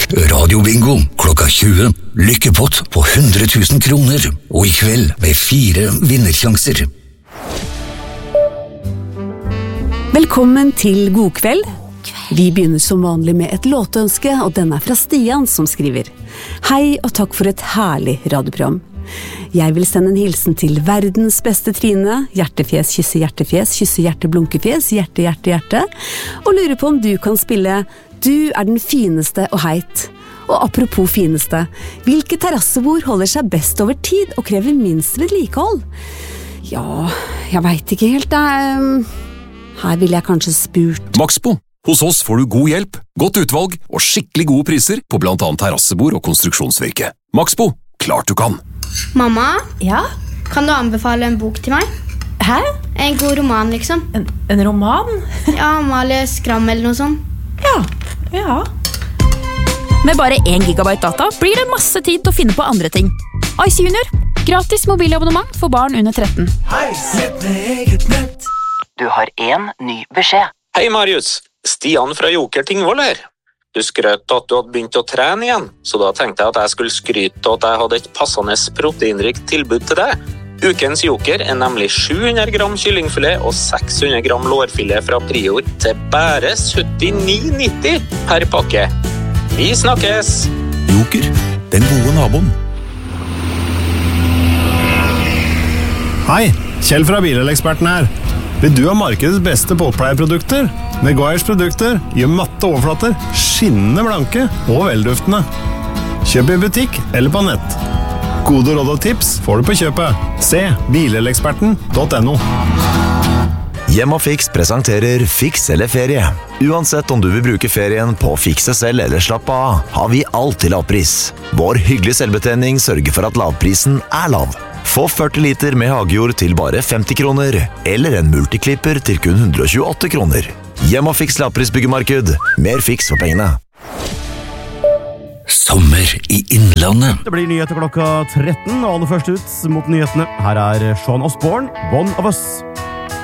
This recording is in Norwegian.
Radiobingo klokka 20. Lykkepott på 100 000 kroner. Og i kveld med 4 vinnersjanser. Velkommen til God kveld. Vi begynner som vanlig med et låtønske, og den fra Stian som skriver: Hei og takk for et herlig radioprogram. Jeg vil sende en hilsen til verdens beste Trine, hjertefjes, kysse, hjerte, blunkefjes, hjerte, hjerte, hjerte, og lurer på om du kan spille Du er den fineste og heit. Og apropos fineste, hvilke terrassebord holder seg best over tid og krever minst vedlikehold? Ja, jeg vet ikke helt, her vil jeg kanskje spurt. Maxbo. Hos oss får du god hjelp, godt utvalg og skikkelig gode priser på blant annet terrassebord og konstruksjonsvirke. Maxbo. Klart du kan. Mamma? Ja? Kan du anbefale en bok til meg? Hæ? En god roman, liksom. En roman? Ja, Amalie Skram eller noe sånt. Ja. Med bare 1 gigabyte data blir det masse tid til å finne på andre ting. Ice Junior. Gratis mobilabonnement for barn under 13. Hei, sett med eget nett. Du har en ny beskjed. Hei, Marius. Stian fra Joker Tingvoll her. Du skrøt at du hadde begynt å trene igjen, så da tenkte jeg at jeg skulle skryte at jeg hadde et passende proteinrikt tilbud til deg. Ukens Joker nemlig 700 gram kyllingfilet og 600 gram lårfilet fra Prior til bare 79,90 per pakke. Vi snakkes! Joker, den gode naboen. Hei, Kjell fra Bileleksperten her. Vil du ha markedets beste båtpleieprodukter? Meguiars produkter gjør matte overflater skinnende blanke og velduftende. Kjøp i butikk eller på nett. Gode råd og tips får du på kjøpet. Se bileleksperten.no. Hjemmafix presenterer Fiks eller ferie. Uansett om du vil bruke ferien på å fikse selv eller slappe av, har vi alt til lavpris. Vår hyggelige selvbetjening sørger for at lavprisen er lav. Få 40 liter med hagejord til bare 50 kroner, eller en multiklipper til kun 128 kroner. Hjemmafix lavprisbyggemarked. Mer fiks for pengene. Sommer i Innlandet. Det blir nyheter klokka 13, og aller først ut mot nyhetene. Her er Sean Osborne, One of Us.